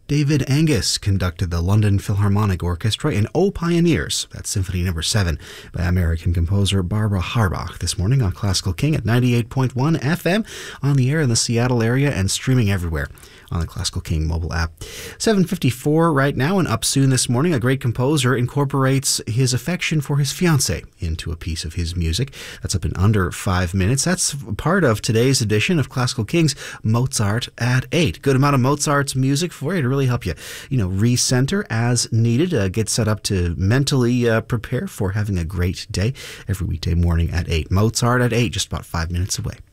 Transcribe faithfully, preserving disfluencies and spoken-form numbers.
David Angus conducted the London Philharmonic Orchestra in O Pioneers. That's Symphony Number seven by American composer Barbara Harbach this morning on Classical King at ninety-eight point one F M, on the air in the Seattle area and streaming everywhere on the Classical King mobile app. seven fifty-four right now, and up soon this morning, a great composer incorporates his affection for his fiancée into a piece of his music. That's up in under five minutes. That's part of today's edition of Classical King's Mozart at eight. Good amount of Mozart's music for you to really help you, you know, recenter as needed, uh, get set up to mentally uh, prepare for having a great day every weekday morning at eight. Mozart at eight, just about five minutes away.